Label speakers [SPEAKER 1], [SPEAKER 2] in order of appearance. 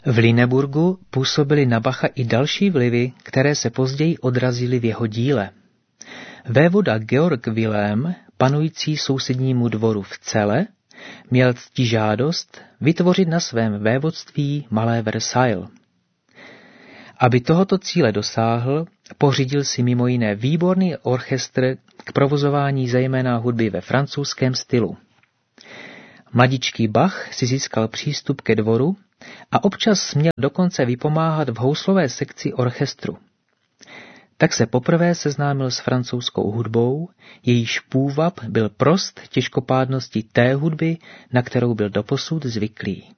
[SPEAKER 1] V Lüneburgu působily na Bacha i další vlivy, které se později odrazily v jeho díle. Vévoda Georg Wilhelm, panující sousednímu dvoru v Celle, měl ctižádost vytvořit na svém vévodství malé Versailles. Aby tohoto cíle dosáhl, pořídil si mimo jiné výborný orchestr k provozování zejména hudby ve francouzském stylu. Mladičký Bach si získal přístup ke dvoru a občas směl dokonce vypomáhat v houslové sekci orchestru. Tak se poprvé seznámil s francouzskou hudbou, jejíž půvab byl prost těžkopádnosti té hudby, na kterou byl doposud zvyklý.